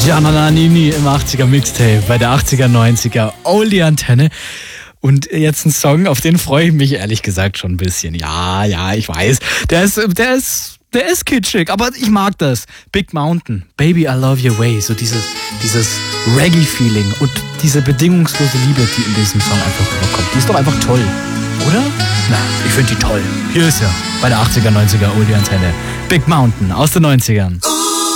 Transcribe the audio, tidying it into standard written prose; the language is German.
Gianna Nannini im 80er Mixtape bei der 80er, 90er Oldie-Antenne. Und jetzt ein Song, auf den freue ich mich ehrlich gesagt schon ein bisschen. Ja, ich weiß. Der ist kitschig, aber ich mag das. Big Mountain, Baby I Love Your Way. So dieses Reggae-Feeling und diese bedingungslose Liebe, die in diesem Song einfach vorkommt. Die ist doch einfach toll, oder? Na, ich finde die toll. Hier ist er bei der 80er, 90er Oldie-Antenne. Big Mountain aus den 90ern.